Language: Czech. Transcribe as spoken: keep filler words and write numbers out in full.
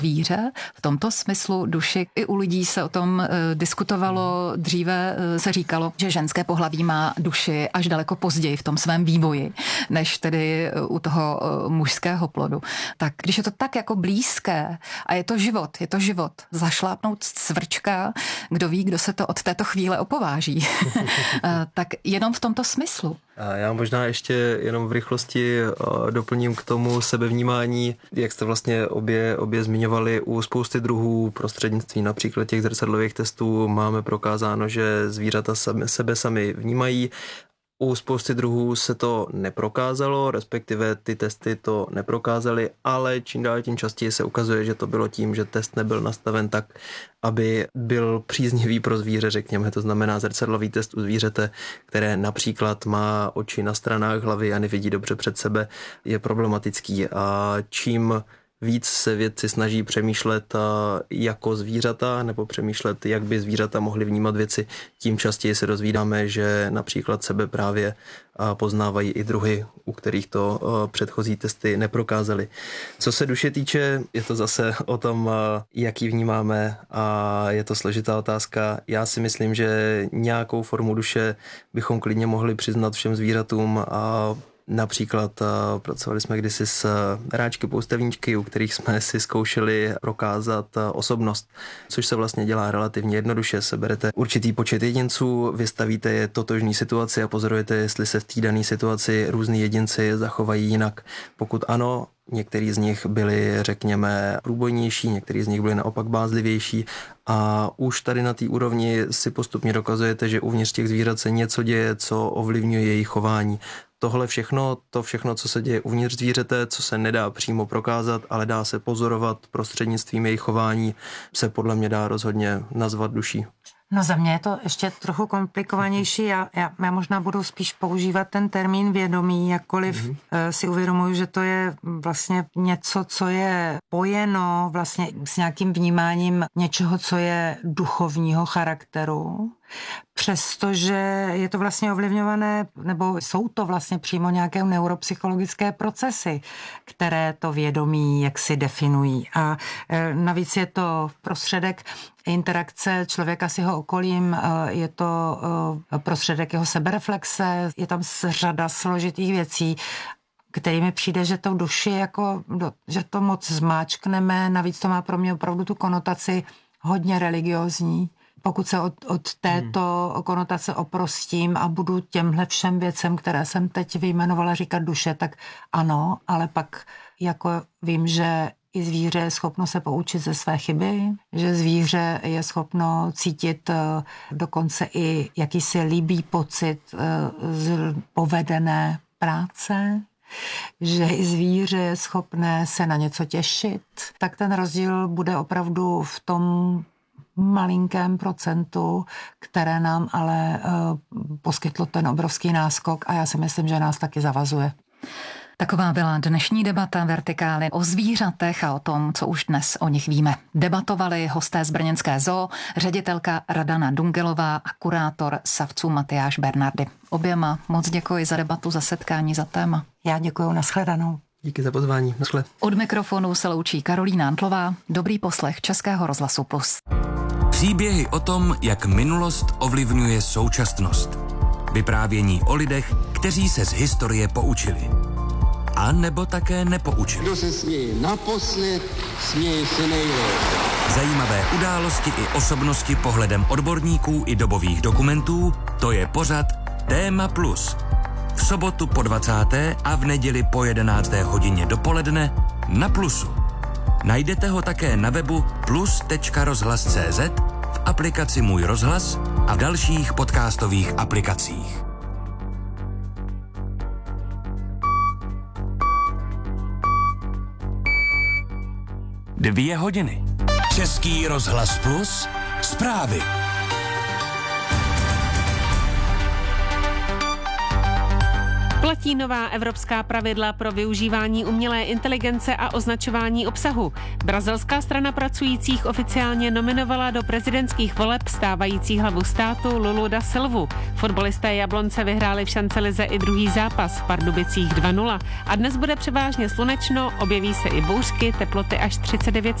víře, v tomto smyslu duši. I u lidí se o tom e, diskutovalo, dříve e, se říkalo, že ženské pohlaví má duši až daleko později v tom svém vývoji, než tedy e, u toho e, mužského plodu. Tak když je to tak jako blízké a je to život, je to život, zašlápnout cvrčka, kdo ví, kdo se to od této chvíle opováží, e, tak jenom v tomto smyslu. A já možná ještě jenom v rychlosti doplním k tomu sebevnímání, jak jste vlastně obě, obě zmiňovali, u spousty druhů prostřednictví například těch zrcadlových testů máme prokázáno, že zvířata sami, sebe sami vnímají. U spousty druhů se to neprokázalo, respektive ty testy to neprokázaly, ale čím dál tím častěji se ukazuje, že to bylo tím, že test nebyl nastaven tak, aby byl příznivý pro zvíře, řekněme. To znamená zrcadlový test u zvířete, které například má oči na stranách hlavy a nevidí dobře před sebe, je problematický. A čím víc se vědci snaží přemýšlet jako zvířata nebo přemýšlet, jak by zvířata mohly vnímat věci, tím častěji se dozvídáme, že například sebe právě poznávají i druhy, u kterých to předchozí testy neprokázaly. Co se duše týče, je to zase o tom, jak ji vnímáme a je to složitá otázka. Já si myslím, že nějakou formu duše bychom klidně mohli přiznat všem zvířatům a například pracovali jsme kdysi s hráčky poustevníčky, u kterých jsme si zkoušeli prokázat osobnost, což se vlastně dělá relativně jednoduše. Seberete určitý počet jedinců, vystavíte je totožný situaci a pozorujete, jestli se v té dané situaci různý jedinci zachovají jinak. Pokud ano, některý z nich byli, řekněme, průbojnější, některý z nich byli naopak bázlivější a už tady na té úrovni si postupně dokazujete, že uvnitř těch zvířat se něco děje, co ovlivňuje jejich chování. Tohle všechno, to všechno, co se děje uvnitř zvířete, co se nedá přímo prokázat, ale dá se pozorovat prostřednictvím jejich chování, se podle mě dá rozhodně nazvat duší. No za mě je to ještě trochu komplikovanější. Já, já, já možná budu spíš používat ten termín vědomí, jakkoliv mm-hmm. si uvědomuji, že to je vlastně něco, co je pojeno vlastně s nějakým vnímáním něčeho, co je duchovního charakteru. Přestože je to vlastně ovlivňované, nebo jsou to vlastně přímo nějaké neuropsychologické procesy, které to vědomí jaksi definují. A e, navíc je to prostředek interakce člověka s jeho okolím, e, je to e, prostředek jeho sebereflexe, je tam řada složitých věcí, kterými přijde, že to duši jako, že to moc zmáčkneme, navíc to má pro mě opravdu tu konotaci hodně religiózní. Pokud se od, od této hmm. konotace oprostím a budu těmhle všem věcem, které jsem teď vyjmenovala, říkat duše, tak ano, ale pak jako vím, že i zvíře je schopno se poučit ze své chyby, že zvíře je schopno cítit dokonce i jakýsi líbý pocit z povedené práce, že i zvíře je schopné se na něco těšit, tak ten rozdíl bude opravdu v tom malinkém procentu, které nám ale uh, poskytlo ten obrovský náskok a já si myslím, že nás taky zavazuje. Taková byla dnešní debata Vertikály o zvířatech a o tom, co už dnes o nich víme. Debatovali hosté z brněnské zoo, ředitelka Radana Dungelová a kurátor savců Matyáš Bernardy. Oběma moc děkuji za debatu, za setkání, za téma. Já děkuji, nashledanou. Díky za pozvání, naschle. Od mikrofonu se loučí Karolína Antlová. Dobrý poslech Českého rozhlasu Plus. Příběhy o tom, jak minulost ovlivňuje současnost. Vyprávění o lidech, kteří se z historie poučili. A nebo také nepoučili. Kdo se směje naposled, směje se nejlépe. Zajímavé události i osobnosti pohledem odborníků i dobových dokumentů, to je pořad Téma Plus. V sobotu po dvacáté a v neděli po jedenácté hodině dopoledne na Plusu. Najdete ho také na webu plus tečka rozhlas tečka cé zet, v aplikaci Můj rozhlas a v dalších podcastových aplikacích. Dvě hodiny. Český rozhlas Plus. Zprávy. Platí nová evropská pravidla pro využívání umělé inteligence a označování obsahu. Brazilská strana pracujících oficiálně nominovala do prezidentských voleb stávající hlavu státu Lulu da Silvu. Fotbalisté Jablonce vyhráli v šancelize i druhý zápas v Pardubicích dva nula. A dnes bude převážně slunečno, objeví se i bouřky, teploty až třicet devět